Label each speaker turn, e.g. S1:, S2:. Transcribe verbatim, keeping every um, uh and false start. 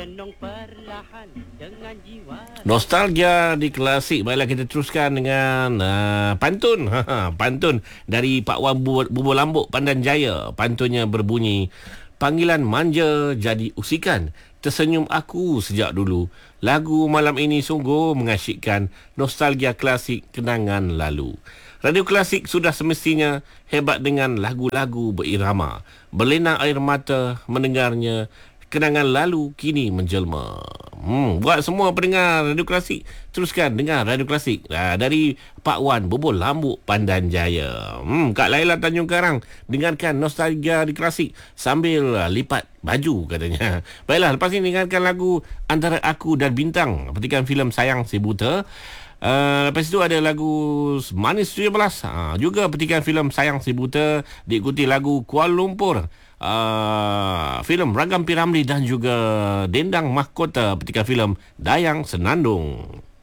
S1: Nostalgia di klasik. Baiklah, kita teruskan dengan uh, pantun. Pantun dari Pak Wan Bubur, Bubur Lambuk Pandan Jaya. Pantunnya berbunyi, panggilan manja jadi usikan, tersenyum aku sejak dulu. Lagu malam ini sungguh mengasyikkan, nostalgia klasik kenangan lalu. Radio Klasik sudah semestinya hebat dengan lagu-lagu berirama. Berlinang air mata mendengarnya, kenangan lalu kini menjelma. Hmm, buat semua pendengar Radio Klasik, teruskan dengar Radio Klasik. Ha, dari Pak Wan Bubur Lambuk Pandan Jaya. Hmm, Kak Laila Tanjung Karang, dengarkan nostalgia di Klasik sambil lipat baju katanya. Baiklah, lepas ini dengarkan lagu Antara Aku dan Bintang, petikan filem Sayang Si Buta. Uh, lepas itu ada lagu Manis tujuh belas, uh, juga petikan filem Sayang Si Buta. Diikuti lagu Kuala Lumpur, uh, filem Ragam P. Ramlee, dan juga Dendang Mahkota, petikan filem Dayang Senandung.